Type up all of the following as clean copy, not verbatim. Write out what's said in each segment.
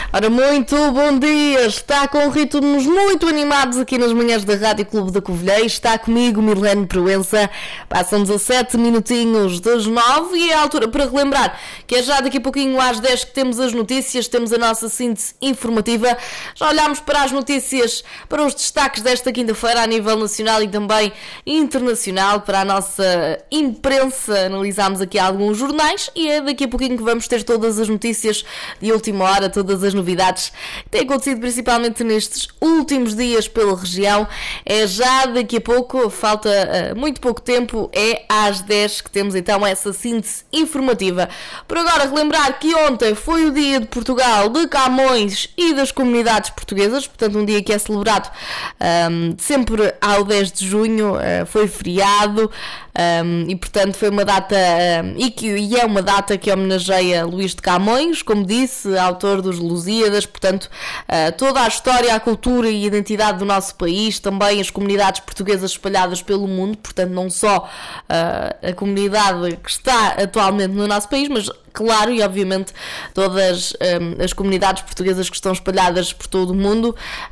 Ora, muito bom dia, está com ritmos muito animados aqui nas manhãs da Rádio Clube da Covilhã. Está comigo Milene Proença. Passam 17 minutinhos das 9 e é a altura para relembrar que é já daqui a pouquinho às 10 que temos as notícias, temos a nossa síntese informativa. Já olhámos para as notícias, para os destaques desta quinta-feira a nível nacional e também internacional, para a nossa imprensa. Analisámos aqui alguns jornais e é daqui a pouquinho que vamos ter todas as notícias de última hora, todas as novidades que têm acontecido principalmente nestes últimos dias pela região. É já daqui a pouco, falta muito pouco tempo, é às 10 que temos então essa síntese informativa. Por agora, relembrar que ontem foi o dia de Portugal, de Camões e das comunidades portuguesas, portanto um dia que é celebrado sempre ao 10 de junho, foi feriado. E portanto foi uma data e é uma data que homenageia Luís de Camões, como disse, autor dos Lusíadas, portanto toda a história, a cultura e a identidade do nosso país, também as comunidades portuguesas espalhadas pelo mundo, portanto não só a comunidade que está atualmente no nosso país, mas claro, e obviamente todas as comunidades portuguesas que estão espalhadas por todo o mundo.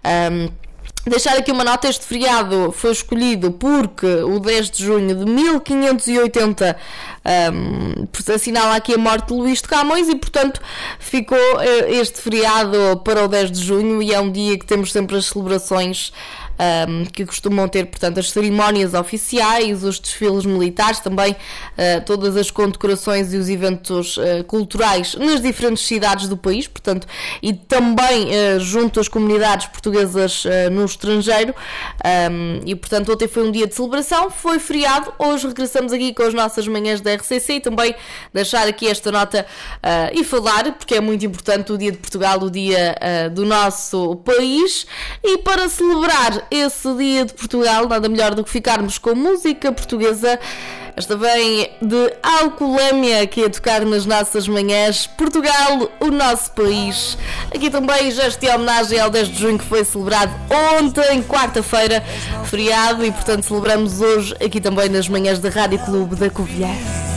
Deixar aqui uma nota, este feriado foi escolhido porque o 10 de junho de 1580 assinala aqui a morte de Luís de Camões e, portanto, ficou este feriado para o 10 de junho e é um dia que temos sempre as celebrações que costumam ter, portanto, as cerimónias oficiais, os desfiles militares, também todas as condecorações e os eventos culturais nas diferentes cidades do país, portanto, e também junto às comunidades portuguesas no estrangeiro, e portanto ontem foi um dia de celebração, foi feriado, hoje regressamos aqui com as nossas manhãs da RCC e também deixar aqui esta nota e falar, porque é muito importante o dia de Portugal, o dia do nosso país, e para celebrar esse dia de Portugal, nada melhor do que ficarmos com música portuguesa. Esta vem de Alcoolemia, aqui a tocar nas nossas manhãs. Portugal, o nosso país. Aqui também gesto de homenagem ao 10 de junho que foi celebrado ontem, quarta-feira, feriado, e portanto celebramos hoje aqui também nas manhãs da Rádio Clube da Covilhã.